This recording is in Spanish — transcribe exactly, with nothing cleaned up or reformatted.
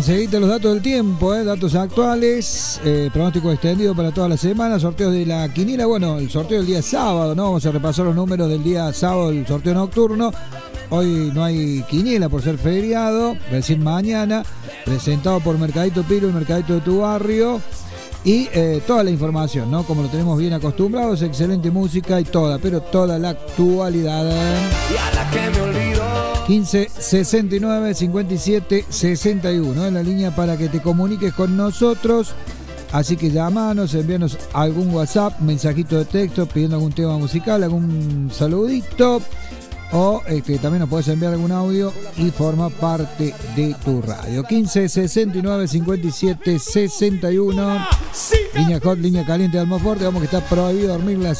Enseguida los datos del tiempo, ¿eh? Datos actuales, eh, pronóstico extendido para toda la semana, sorteos de la quiniela, bueno, el sorteo del día sábado, ¿no? Vamos a repasar los números del día sábado, el sorteo nocturno. Hoy no hay quiniela por ser feriado, recién mañana, presentado por Mercadito Pilo, el Mercadito de tu barrio. Y eh, toda la información, ¿no? Como lo tenemos bien acostumbrados, excelente música y toda, pero toda la actualidad. Y a la que me olvido. quince sesenta y nueve cincuenta y siete sesenta y uno es la línea para que te comuniques con nosotros. Así que llámanos, envíanos algún WhatsApp, mensajito de texto pidiendo algún tema musical, algún saludito. O este, también nos puedes enviar algún audio y forma parte de tu radio. quince sesenta y nueve cincuenta y siete sesenta y uno. Línea hot, línea caliente de Almaforte. Vamos que está prohibido dormir las